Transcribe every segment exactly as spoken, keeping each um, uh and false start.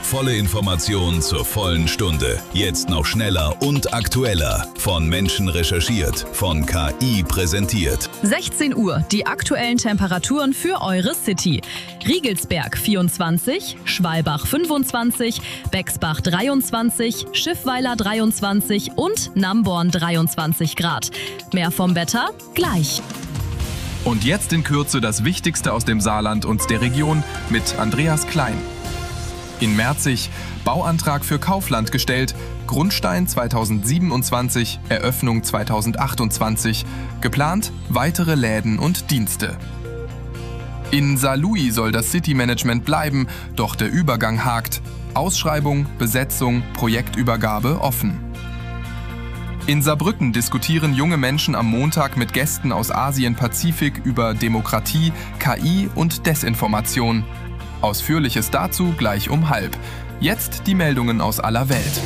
Volle Informationen zur vollen Stunde. Jetzt noch schneller und aktueller. Von Menschen recherchiert, von K I präsentiert. sechzehn Uhr, die aktuellen Temperaturen für eure City. Riegelsberg vierundzwanzig, Schwalbach fünfundzwanzig, Bexbach dreiundzwanzig, Schiffweiler dreiundzwanzig und Namborn dreiundzwanzig Grad. Mehr vom Wetter gleich. Und jetzt in Kürze das Wichtigste aus dem Saarland und der Region mit Andreas Klein. In Merzig, Bauantrag für Kaufland gestellt, Grundstein zweitausendsiebenundzwanzig, Eröffnung zweitausendachtundzwanzig, geplant weitere Läden und Dienste. In Saarlouis soll das City-Management bleiben, doch der Übergang hakt. Ausschreibung, Besetzung, Projektübergabe offen. In Saarbrücken diskutieren junge Menschen am Montag mit Gästen aus Asien-Pazifik über Demokratie, K I und Desinformation. Ausführliches dazu gleich um halb. Jetzt die Meldungen aus aller Welt.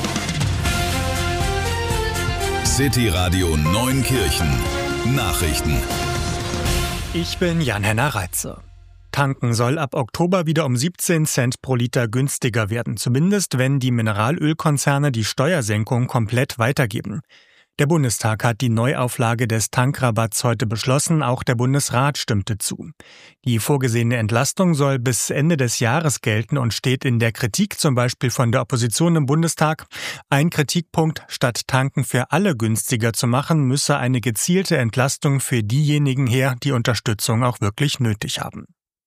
City Radio Neunkirchen. Nachrichten. Ich bin Jan-Henner Reitze. Tanken soll ab Oktober wieder um siebzehn Cent pro Liter günstiger werden, zumindest wenn die Mineralölkonzerne die Steuersenkung komplett weitergeben. Der Bundestag hat die Neuauflage des Tankrabatts heute beschlossen, auch der Bundesrat stimmte zu. Die vorgesehene Entlastung soll bis Ende des Jahres gelten und steht in der Kritik zum Beispiel von der Opposition im Bundestag. Ein Kritikpunkt: Statt Tanken für alle günstiger zu machen, müsse eine gezielte Entlastung für diejenigen her, die Unterstützung auch wirklich nötig haben.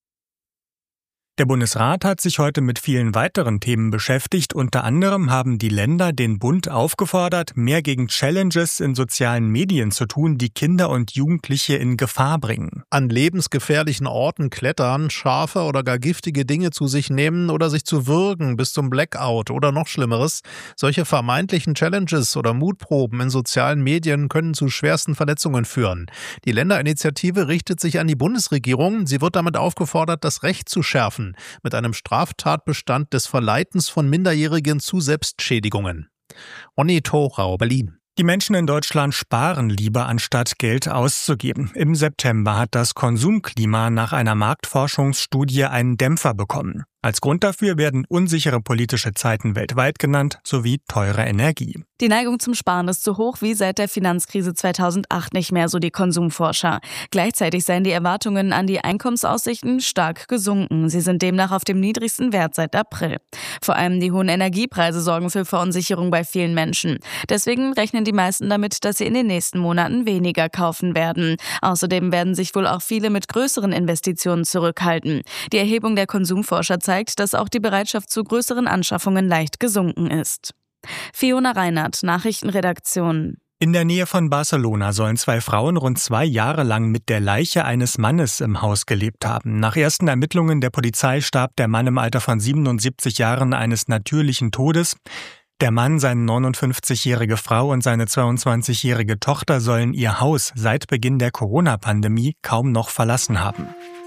Der Bundesrat hat sich heute mit vielen weiteren Themen beschäftigt. Unter anderem haben die Länder den Bund aufgefordert, mehr gegen Challenges in sozialen Medien zu tun, die Kinder und Jugendliche in Gefahr bringen. An lebensgefährlichen Orten klettern, scharfe oder gar giftige Dinge zu sich nehmen oder sich zu würgen bis zum Blackout oder noch Schlimmeres. Solche vermeintlichen Challenges oder Mutproben in sozialen Medien können zu schwersten Verletzungen führen. Die Länderinitiative richtet sich an die Bundesregierung. Sie wird damit aufgefordert, das Recht zu schärfen mit einem Straftatbestand des Verleitens von Minderjährigen zu Selbstschädigungen. Onni Thorau, Berlin. Die Menschen in Deutschland sparen lieber, anstatt Geld auszugeben. Im September hat das Konsumklima nach einer Marktforschungsstudie einen Dämpfer bekommen. Als Grund dafür werden unsichere politische Zeiten weltweit genannt, sowie teure Energie. Die Neigung zum Sparen ist so hoch wie seit der Finanzkrise zweitausendacht nicht mehr, so die Konsumforscher. Gleichzeitig seien die Erwartungen an die Einkommensaussichten stark gesunken. Sie sind demnach auf dem niedrigsten Wert seit April. Vor allem die hohen Energiepreise sorgen für Verunsicherung bei vielen Menschen. Deswegen rechnen die meisten damit, dass sie in den nächsten Monaten weniger kaufen werden. Außerdem werden sich wohl auch viele mit größeren Investitionen zurückhalten. Die Erhebung der Konsumforscher zeigt, dass auch die Bereitschaft zu größeren Anschaffungen leicht gesunken ist. Fiona Reinhardt, Nachrichtenredaktion. In der Nähe von Barcelona sollen zwei Frauen rund zwei Jahre lang mit der Leiche eines Mannes im Haus gelebt haben. Nach ersten Ermittlungen der Polizei starb der Mann im Alter von siebenundsiebzig Jahren eines natürlichen Todes. Der Mann, seine neunundfünfzigjährige Frau und seine zweiundzwanzigjährige Tochter sollen ihr Haus seit Beginn der Corona-Pandemie kaum noch verlassen haben.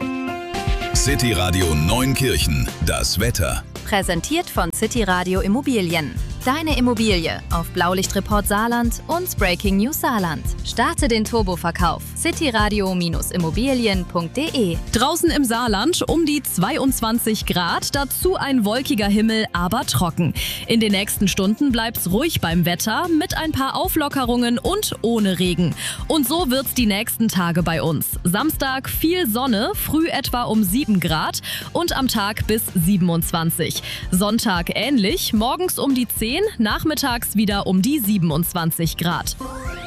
City Radio Neunkirchen. Das Wetter. Präsentiert von City Radio Immobilien. Deine Immobilie auf Blaulichtreport Saarland und Breaking News Saarland. Starte den Turboverkauf. cityradio Immobilien punkt de. Draußen im Saarland um die zweiundzwanzig Grad, dazu ein wolkiger Himmel, aber trocken. In den nächsten Stunden bleibt's ruhig beim Wetter mit ein paar Auflockerungen und ohne Regen. Und so wird's die nächsten Tage bei uns. Samstag viel Sonne, früh etwa um sieben Grad und am Tag bis siebenundzwanzig. Sonntag ähnlich, morgens um die zehn, nachmittags wieder um die siebenundzwanzig Grad.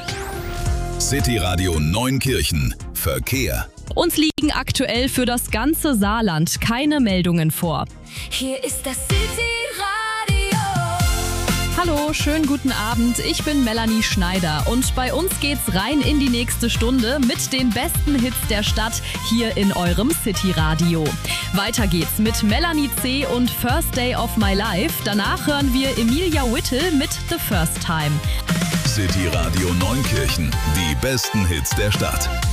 City Radio Neunkirchen. Verkehr. Uns liegen aktuell für das ganze Saarland keine Meldungen vor. Hier ist das City Radio. Hallo, schönen guten Abend. Ich bin Melanie Schneider und bei uns geht's rein in die nächste Stunde mit den besten Hits der Stadt hier in eurem City Radio. Weiter geht's mit Melanie C. und First Day of My Life. Danach hören wir Emilia Whittle mit The First Time. City Radio Neunkirchen. Die besten Hits der Stadt.